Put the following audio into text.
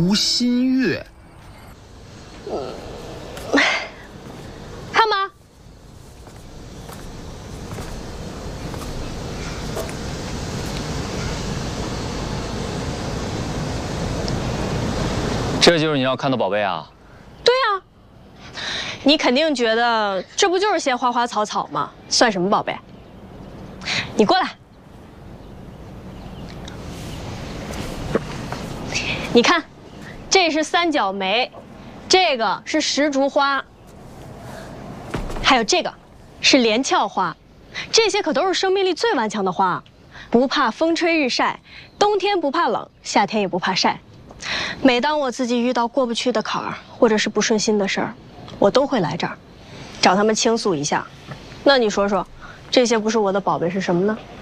无心月。 看吧。 这就是你要看的宝贝啊？ 对啊，你肯定觉得这不就是些花花草草吗？算什么宝贝？你过来，你看，这是三角梅，这个是石竹花，还有这个是连翘花，这些可都是生命力最顽强的花，不怕风吹日晒，冬天不怕冷，夏天也不怕晒。每当我自己遇到过不去的坎儿，或者是不顺心的事儿，我都会来这儿，找他们倾诉一下。那你说说，这些不是我的宝贝是什么呢？